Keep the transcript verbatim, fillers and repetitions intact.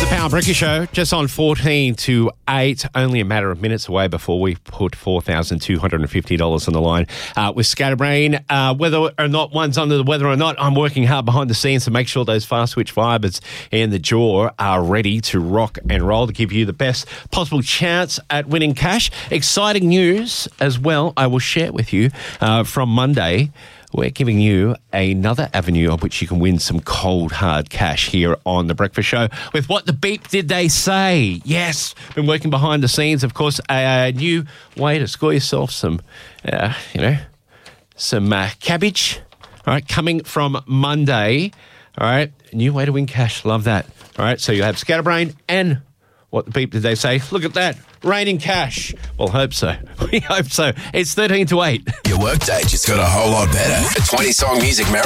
Power Bricky Show, just on fourteen to eight, only a matter of minutes away before we put four thousand two hundred fifty dollars on the line uh, with Scatterbrain. Uh, whether or not one's under the weather or not, I'm working hard behind the scenes to make sure those fast switch fibers and the jaw are ready to rock and roll to give you the best possible chance at winning cash. Exciting news as well, I will share with you uh, from Monday. We're giving you another avenue of which you can win some cold, hard cash here on The Breakfast Show with What the Beep Did They Say? Yes, been working behind the scenes. Of course, a new way to score yourself some, uh, you know, some uh, cabbage. All right, coming from Monday. All right, new way to win cash. Love that. All right, so you have Scatterbrain and What the Beep Did They Say? Look at that. Raining cash. Well, hope so. We hope so. It's thirteen to eight. Your workday just got a whole lot better. A twenty-song music marathon.